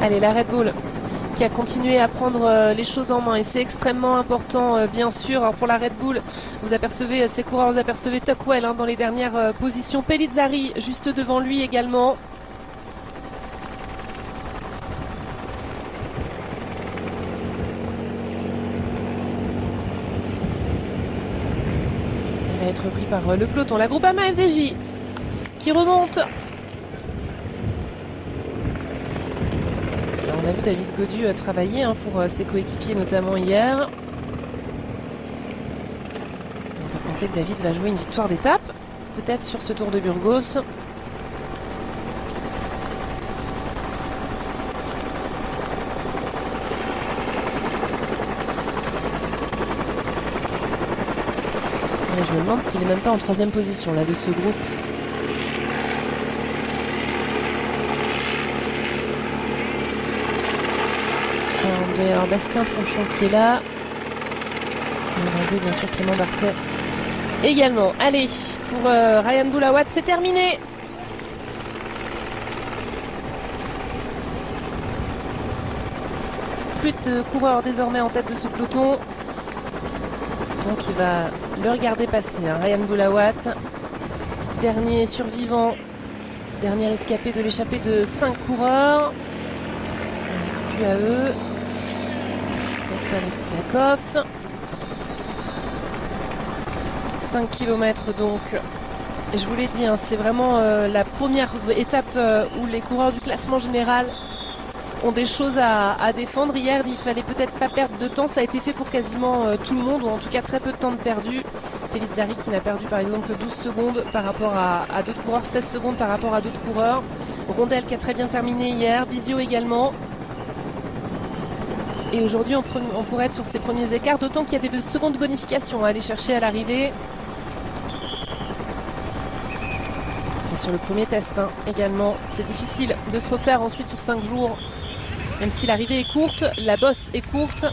Allez, la Red Bull qui a continué à prendre les choses en main et c'est extrêmement important bien sûr. Alors pour la Red Bull, vous apercevez ces coureurs, vous apercevez Tuckwell dans les dernières positions, Pellizzari juste devant lui également. Il va être pris par le peloton, la Groupama FDJ qui remonte. On a vu David Gaudu travailler pour ses coéquipiers, notamment hier. On va penser que David va jouer une victoire d'étape, peut-être sur ce Tour de Burgos. Et je me demande s'il n'est même pas en 3e position là, de ce groupe. On doit y avoir Bastien Tronchon qui est là. Et on va jouer bien sûr Clément Bartet également. Allez, pour Ryan Boulawat, c'est terminé. Plus de coureurs désormais en tête de ce peloton. Donc il va le regarder passer, Ryan Boulawat. Dernier survivant, dernier escapé de l'échappée de 5 coureurs. L'équipe UAE. Pavel Sivakov. 5 km donc. Et je vous l'ai dit, c'est vraiment la première étape où les coureurs du classement général ont des choses à défendre. Hier, il fallait peut-être pas perdre de temps. Ça a été fait pour quasiment tout le monde, ou en tout cas très peu de temps de perdu. Pellizzari qui n'a perdu par exemple 12 secondes par rapport à d'autres coureurs, 16 secondes par rapport à d'autres coureurs. Rondel qui a très bien terminé hier, Bizio également. Et aujourd'hui, on pourrait être sur ces premiers écarts, d'autant qu'il y a des secondes bonifications à aller chercher à l'arrivée. Et sur le premier test également, c'est difficile de se refaire ensuite sur 5 jours. Même si l'arrivée est courte, la bosse est courte.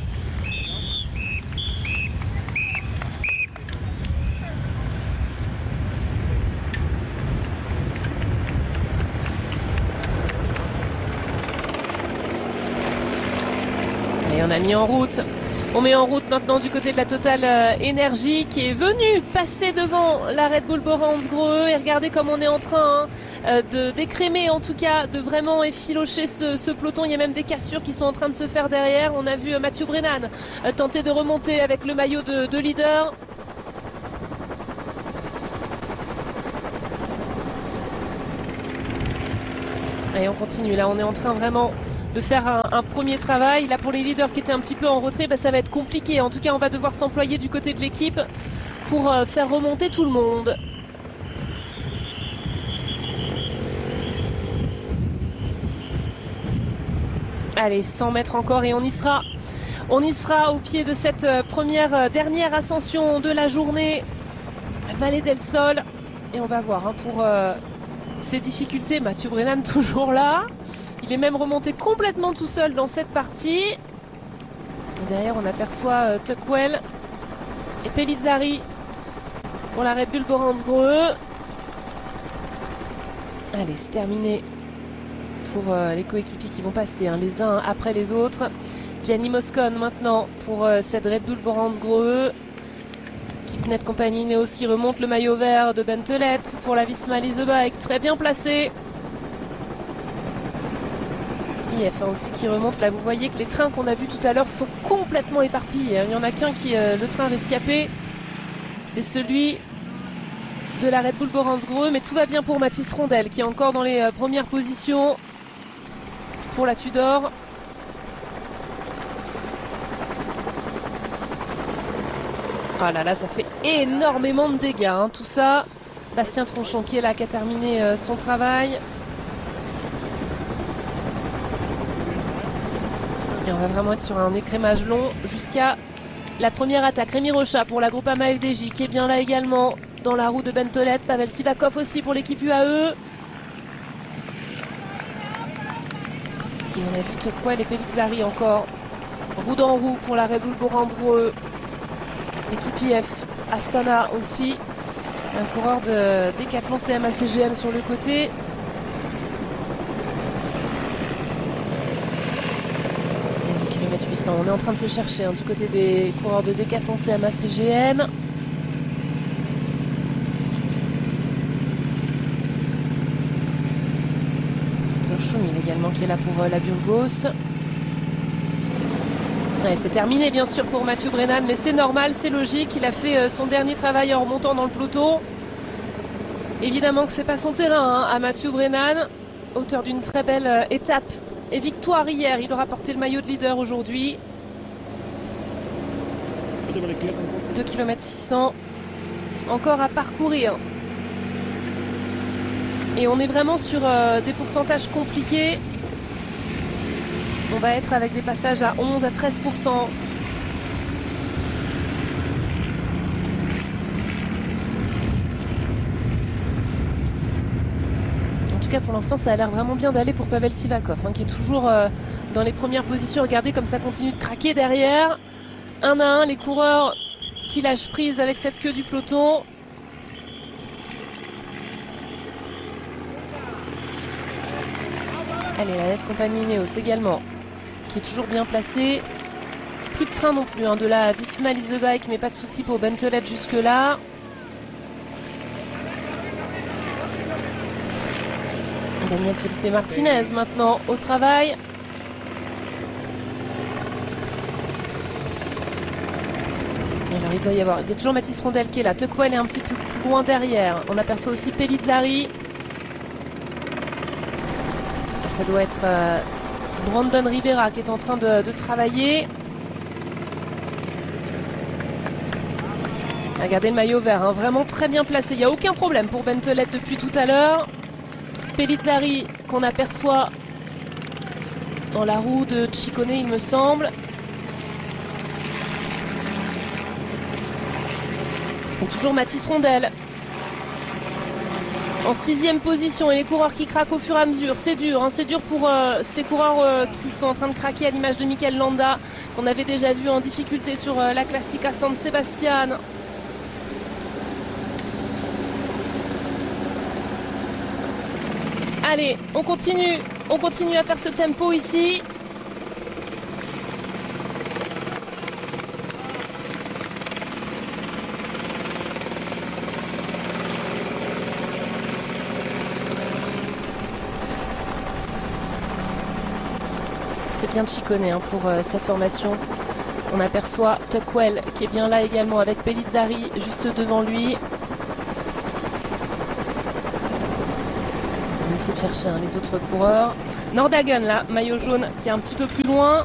Et on a mis en route. On met en route maintenant du côté de la Total Energy qui est venue passer devant la Red Bull Bora Hansgrohe. Et regardez comme on est en train d'écrémer, en tout cas, de vraiment effilocher ce peloton. Il y a même des cassures qui sont en train de se faire derrière. On a vu Mathieu Brennan tenter de remonter avec le maillot de leader. Et on continue, là on est en train vraiment de faire un premier travail. Là pour les leaders qui étaient un petit peu en retrait, ça va être compliqué. En tout cas on va devoir s'employer du côté de l'équipe pour faire remonter tout le monde. Allez, 100 mètres encore et on y sera. On y sera au pied de cette dernière ascension de la journée. Vallée del Sol. Et on va voir pour... ces difficultés, Mathieu Brennan toujours là. Il est même remonté complètement tout seul dans cette partie. Et derrière, on aperçoit Tuckwell et Pellizzari pour la Red Bull Bora Hansgrohe. Allez, c'est terminé pour les coéquipiers qui vont passer les uns après les autres. Gianni Moscon maintenant pour cette Red Bull Bora Hansgrohe. Kipnet Compagnie Ineos qui remonte le maillot vert de Bentelet pour la Visma Lease Bike, très bien placé. IF aussi qui remonte. Là vous voyez que les trains qu'on a vus tout à l'heure sont complètement éparpillés. Il n'y en a qu'un qui est le train rescapé. C'est celui de la Red Bull Bora Hansgrohe, mais tout va bien pour Mathis Rondel qui est encore dans les premières positions pour la Tudor. Oh là là, ça fait énormément de dégâts, tout ça. Bastien Tronchon qui est là, qui a terminé son travail. Et on va vraiment être sur un écrémage long jusqu'à la première attaque. Rémi Rochat pour la Groupama FDJ qui est bien là également dans la roue de Bentelet. Pavel Sivakov aussi pour l'équipe UAE. Et on a vu Tuckwell et Pellizzari encore. Roue dans roue pour la Red Bull Bora Hansgrohe. L'équipe IF, Astana aussi. Un coureur de Decathlon CMA CGM sur le côté. 800. On est en train de se chercher du côté des coureurs de Decathlon CMA CGM. Schumil également qui est là pour la Burgos. Ouais, c'est terminé bien sûr pour Mathieu Brennan, mais c'est normal, c'est logique. Il a fait son dernier travail en remontant dans le peloton. Évidemment que c'est pas son terrain à Mathieu Brennan, auteur d'une très belle étape et victoire hier. Il aura porté le maillot de leader aujourd'hui. 2 km 600 encore à parcourir. Et on est vraiment sur des pourcentages compliqués. On va être avec des passages à 11 à 13%. En tout cas, pour l'instant, ça a l'air vraiment bien d'aller pour Pavel Sivakov, qui est toujours dans les premières positions. Regardez comme ça continue de craquer derrière. 1 à 1, les coureurs qui lâchent prise avec cette queue du peloton. Allez, la Net Compagnie Ineos également, qui est toujours bien placée. Plus de train non plus, de la Visma Lease the Bike, mais pas de souci pour Bentelet jusque-là. Daniel Felipe Martinez maintenant au travail. Alors il y a toujours Mathis Rondel qui est là. Tuckwell est un petit peu plus loin derrière. On aperçoit aussi Pellizzari. Ça doit être Brandon Rivera qui est en train de travailler. Regardez le maillot vert, vraiment très bien placé. Il n'y a aucun problème pour Bentelet depuis tout à l'heure. Pellizzari qu'on aperçoit dans la roue de Ciccone, il me semble. Et toujours Mathis Rondel en 6e position, et les coureurs qui craquent au fur et à mesure. C'est dur, c'est dur pour ces coureurs qui sont en train de craquer, à l'image de Mikel Landa qu'on avait déjà vu en difficulté sur la Classica San Sebastian. Allez, on continue à faire ce tempo ici. C'est bien Ciccone pour cette formation. On aperçoit Tuckwell qui est bien là également avec Pellizzari juste devant lui. On essaie de chercher les autres coureurs. Nordhagen là, maillot jaune qui est un petit peu plus loin.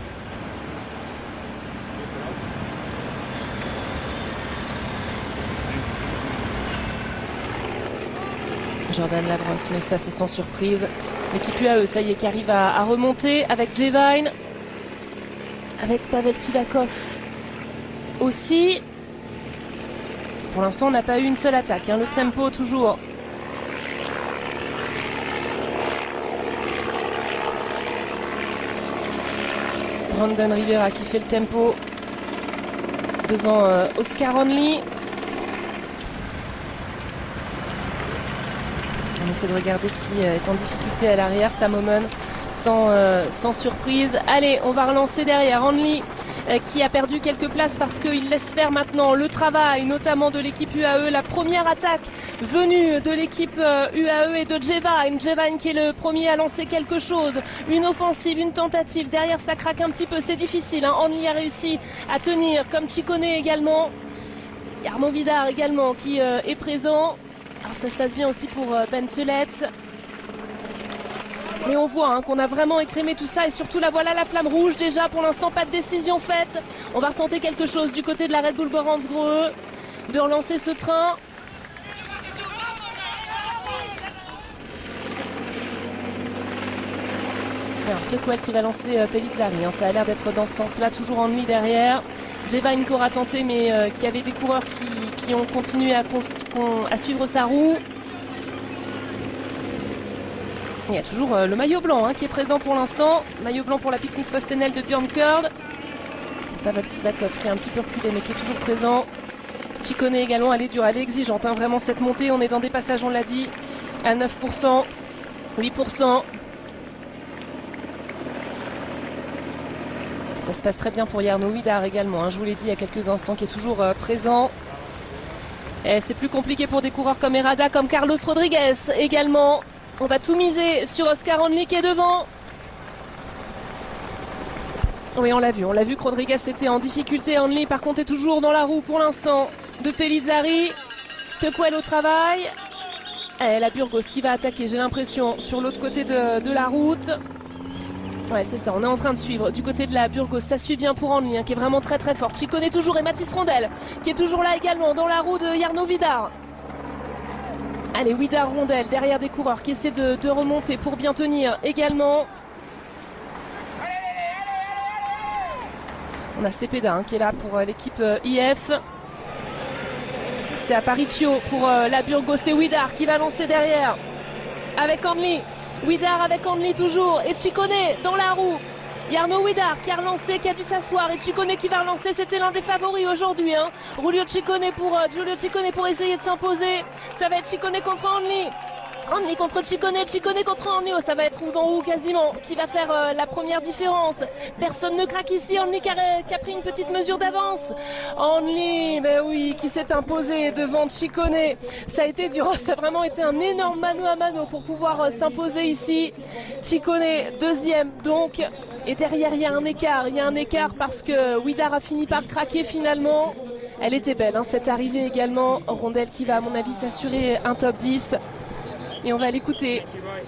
Jordan Labrosse, mais ça c'est sans surprise. L'équipe UAE, ça y est, qui arrive à remonter avec Jevine, avec Pavel Sivakov aussi. Pour l'instant, on n'a pas eu une seule attaque. Le tempo toujours. Brandon Rivera qui fait le tempo devant Oscar Onley. On essaie de regarder qui est en difficulté à l'arrière. Sam Oomen sans surprise. Allez, on va relancer derrière. Onley qui a perdu quelques places parce qu'il laisse faire maintenant le travail, notamment de l'équipe UAE. La première attaque venue de l'équipe UAE et de Jevine. Jevine qui est le premier à lancer quelque chose. Une offensive, une tentative. Derrière, ça craque un petit peu. C'est difficile. Onley a réussi à tenir, comme Ciccone également. Jarmo Vidar également qui est présent. Alors ça se passe bien aussi pour Bentelet. Mais on voit qu'on a vraiment écrémé tout ça. Et surtout là, voilà la flamme rouge déjà. Pour l'instant, pas de décision faite. On va retenter quelque chose du côté de la Red Bull Boransgrohe, de relancer ce train. Alors Tuckwell qui va lancer Pellizzari, ça a l'air d'être dans ce sens-là, toujours Onley derrière. Jevine qui aura tenté, mais qui avait des coureurs qui ont continué à suivre sa roue. Il y a toujours le maillot blanc qui est présent pour l'instant. Maillot blanc pour la pique-nique post-Enel de Björn Kurd. Pavel Sivakov qui est un petit peu reculé mais qui est toujours présent. Ciccone également, elle est dure, elle est exigeante. Vraiment cette montée, on est dans des passages, on l'a dit, à 9%, 8%. Ça se passe très bien pour Jarno Huidar également, hein, je vous l'ai dit il y a quelques instants, qui est toujours présent. Et c'est plus compliqué pour des coureurs comme Herrada, comme Carlos Rodriguez également. On va tout miser sur Oscar Onley qui est devant. Oui, on l'a vu que Rodriguez était en difficulté. Onley par contre est toujours dans la roue pour l'instant de Pellizzari. Tequel au travail. Et la Burgos qui va attaquer, j'ai l'impression, sur l'autre côté de la route. Ouais, c'est ça, on est en train de suivre du côté de la Burgos. Ça suit bien pour Onley, hein, qui est vraiment très très fort. Ciccone toujours et Mathis Rondel, qui est toujours là également dans la roue de Jarno Huidar. Allez, Huidar Rondel derrière des coureurs qui essaient de remonter pour bien tenir également. On a Cepeda hein, qui est là pour l'équipe IF. C'est Aparicio pour la Burgos et Huidar qui va lancer derrière. Avec Onley, Huidar avec Onley toujours, et Ciccone dans la roue. Jarno Huidar qui a relancé, qui a dû s'asseoir, et Ciccone qui va relancer, c'était l'un des favoris aujourd'hui. Hein. Giulio Ciccone pour essayer de s'imposer. Ça va être Ciccone contre Onley. Onley contre Ciccone, Ciccone contre Onley, ça va être ou dans ou quasiment qui va faire la première différence. Personne ne craque ici, Onley qui a pris une petite mesure d'avance. Onley, ben oui, qui s'est imposé devant Ciccone. Ça a été dur, ça a vraiment été un énorme mano à mano pour pouvoir s'imposer ici. Ciccone deuxième donc, et derrière il y a un écart parce que Huidar a fini par craquer finalement. Elle était belle hein, cette arrivée également. Rondel qui va à mon avis s'assurer un top 10. Et on va l'écouter.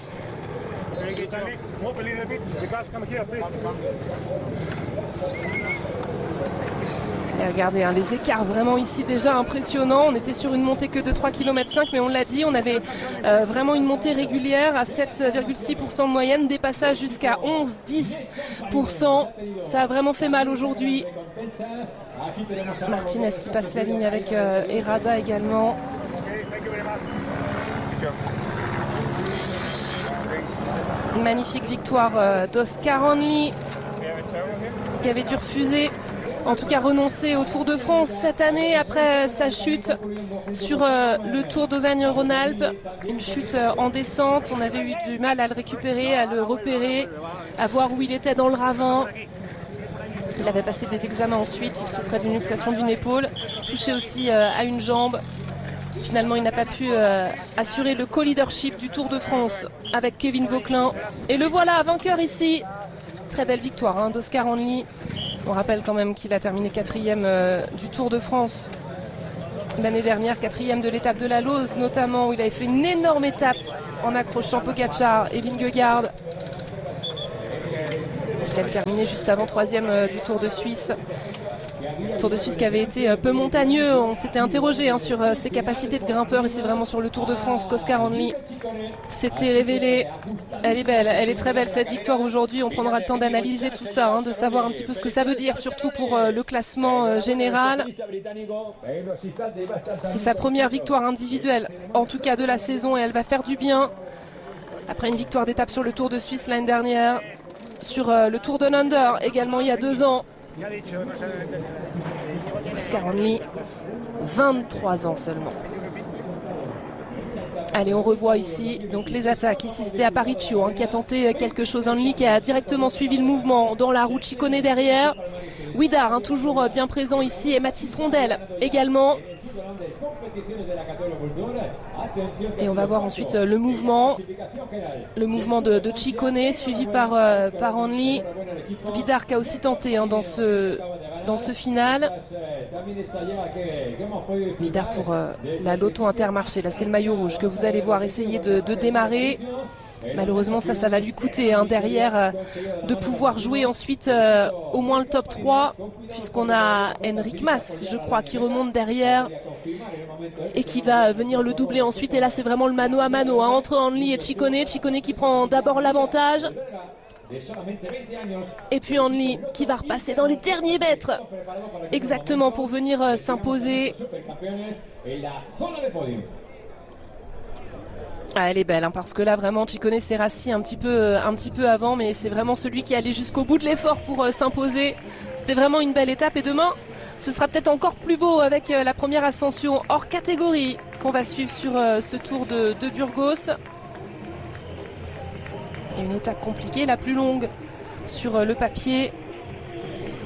Et regardez, hein, les écarts vraiment ici déjà impressionnants. On était sur une montée que de 3,5 km, mais on l'a dit, on avait vraiment une montée régulière à 7,6% de moyenne, des passages jusqu'à 11-10%. Ça a vraiment fait mal aujourd'hui. Martinez qui passe la ligne avec Herrada également. Une magnifique victoire d'Oscar Onley qui avait dû refuser, en tout cas renoncer au Tour de France cette année après sa chute sur le Tour d'Auvergne-Rhône-Alpes. Une chute en descente, on avait eu du mal à le récupérer, à le repérer, à voir où il était dans le ravin. Il avait passé des examens ensuite, il souffrait d'une luxation d'une épaule, touché aussi à une jambe. Finalement, il n'a pas pu assurer le co-leadership du Tour de France avec Kevin Vauquelin. Et le voilà, vainqueur ici. Très belle victoire hein, d'Oscar Onley. On rappelle quand même qu'il a terminé 4e du Tour de France l'année dernière, 4e de l'étape de la Lose notamment, où il avait fait une énorme étape en accrochant Pogacar et Vingegaard. Il avait terminé juste avant 3e du Tour de Suisse. Tour de Suisse qui avait été peu montagneux. On s'était interrogé hein, sur ses capacités de grimpeur, et c'est vraiment sur le Tour de France qu'Oscar Onley s'était révélé. Elle est belle, elle est très belle cette victoire aujourd'hui. On prendra le temps d'analyser tout ça, hein, de savoir un petit peu ce que ça veut dire, surtout pour le classement général. C'est sa première victoire individuelle, en tout cas de la saison, et elle va faire du bien. Après une victoire d'étape sur le Tour de Suisse l'année dernière, sur le Tour de Under également il y a 2 ans. Oscar Onley, 23 ans seulement. Allez, on revoit ici donc les attaques. Ici, c'était Aparicio hein, qui a tenté quelque chose. Onley qui a directement suivi le mouvement dans la roue. Ciccone derrière. Huidar, hein, toujours bien présent ici. Et Mathis Rondel également. Et on va voir ensuite le mouvement de Ciccone suivi par Onley. Huidar qui a aussi tenté hein, dans ce final. Huidar pour la Lotto Intermarché. Là, c'est le maillot rouge que vous allez voir essayer de démarrer. Malheureusement, ça va lui coûter hein, derrière de pouvoir jouer ensuite au moins le top 3, puisqu'on a Enric Mas, je crois, qui remonte derrière et qui va venir le doubler ensuite. Et là, c'est vraiment le mano à mano hein, entre Onley et Ciccone. Ciccone qui prend d'abord l'avantage. Et puis Onley qui va repasser dans les derniers mètres, exactement pour venir s'imposer. Ah, elle est belle hein, parce que là vraiment Ciccone s'est rassis un petit peu avant, mais c'est vraiment celui qui allait jusqu'au bout de l'effort pour s'imposer. C'était vraiment une belle étape, et demain ce sera peut-être encore plus beau avec la première ascension hors catégorie qu'on va suivre sur ce Tour de Burgos. Et une étape compliquée, la plus longue sur le papier.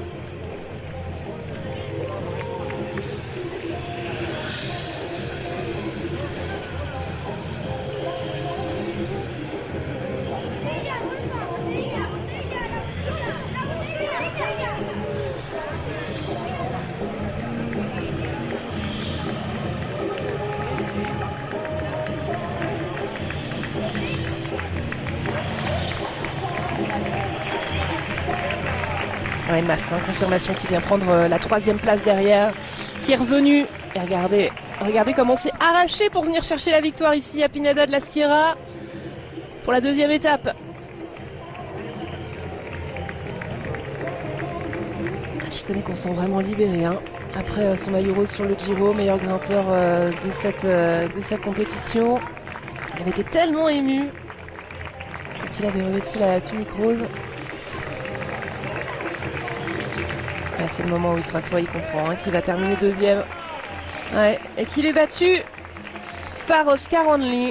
Ouais, Mas, hein, confirmation qui vient prendre la 3e place derrière, qui est revenu. Et regardez comment c'est arraché pour venir chercher la victoire ici à Pineda de la Sierra pour la 2e étape. Ciccone qu'on sent vraiment libéré, hein. Après son maillot rose sur le Giro, meilleur grimpeur de cette compétition. Il avait été tellement ému quand il avait revêti la tunique rose. Là, c'est le moment où il se rassoit, il comprend hein, qu'il va terminer 2e. Ouais, et qu'il est battu par Oscar Onley.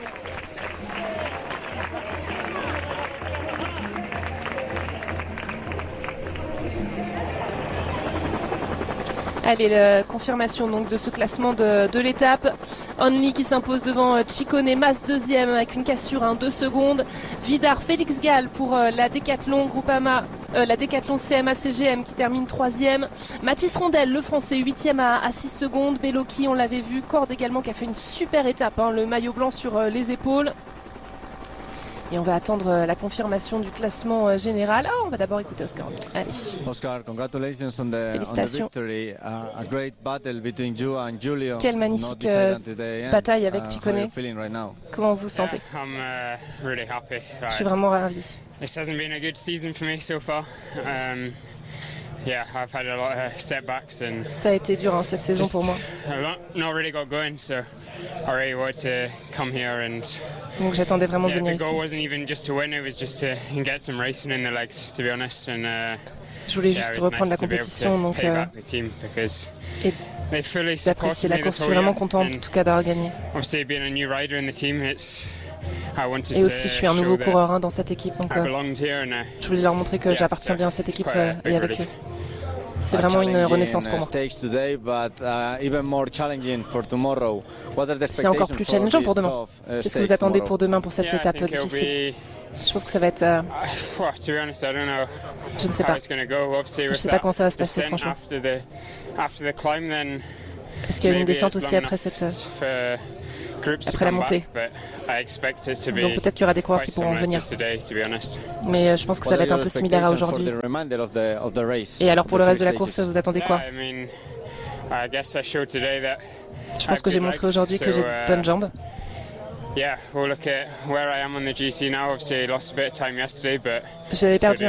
Allez, la confirmation donc de ce classement de l'étape. Onley qui s'impose devant Ciccone, Mas 2e avec une cassure 2 secondes. Vidar, Félix Gall pour la Décathlon Groupama, la Décathlon CMA CGM qui termine 3e. Mathis Rondel, le français, 8e à 6 secondes. Bellocchi, on l'avait vu. Cord également qui a fait une super étape, hein, le maillot blanc sur les épaules. Et on va attendre la confirmation du classement général. On va d'abord écouter Oscar. Allez. Oscar, congratulations on the victory. A great battle between you and Giulio. Quelle magnifique bataille avec Ciccone. Right, comment vous sentez? I'm really happy. Je suis vraiment ravi. This hasn't been a good season for me so far. Yeah, I've had a lot of setbacks and ça a été dur hein, cette saison pour moi. Not really got going, so I really wanted to come here and. Donc j'attendais vraiment de venir ici. The goal wasn't even just to win; it was just to get some racing in the legs, to be honest. And je voulais juste reprendre la compétition, donc et d'apprécier la course. Je suis vraiment content en tout cas d'avoir gagné. Obviously, being a new rider in the team, it's. Et aussi, je suis un nouveau coureur hein, dans cette équipe, donc je voulais leur montrer que j'appartiens bien à cette équipe et avec eux. C'est vraiment une renaissance pour moi. C'est encore plus challengeant pour demain. Qu'est-ce que vous attendez pour demain pour cette étape difficile? Je pense que ça va être... je ne sais pas. Je ne sais pas comment ça va se passer, franchement. Est-ce qu'il y a une descente aussi après la montée? Donc peut-être qu'il y aura des coureurs qui pourront venir. Mais je pense que ça va être un peu similaire à aujourd'hui. Et alors pour le reste de la course, vous attendez quoi? Je pense que j'ai montré aujourd'hui que j'ai de bonnes jambes. J'avais perdu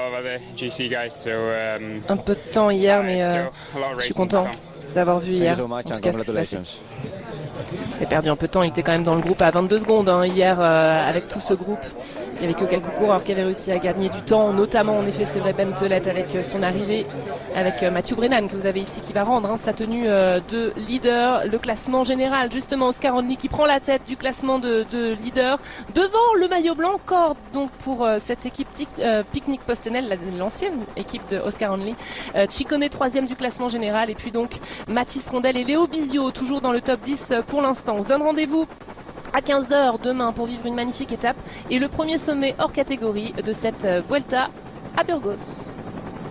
un peu de temps hier, mais je suis content d'avoir vu hier, en tout cas ce qui s'est passé. Il a perdu un peu de temps, il était quand même dans le groupe à 22 secondes hein, hier avec tout ce groupe. Il n'y avait que quelques coureurs qui avaient réussi à gagner du temps, notamment en effet c'est vrai Ben Tellet avec son arrivée, avec Mathieu Brennan que vous avez ici qui va rendre hein, sa tenue de leader. Le classement général, justement Oscar Onley qui prend la tête du classement de leader devant le maillot blanc. Cord donc pour cette équipe Picnic Postenel, l'ancienne équipe de Oscar Onley. Ciccone 3e du classement général et puis donc Mathis Rondel et Léo Bizio toujours dans le top 10 pour l'instant. On se donne rendez-vous à 15 h demain pour vivre une magnifique étape et le premier sommet hors catégorie de cette Vuelta à Burgos.